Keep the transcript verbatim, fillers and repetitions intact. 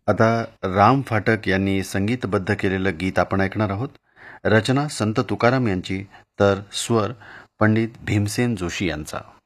आता राम फाटक यांनी संगीतबद्ध केलेलं गीत आपण ऐकणार आहोत. रचना संत तुकाराम यांची, तर स्वर पंडित भीमसेन जोशी यांचा.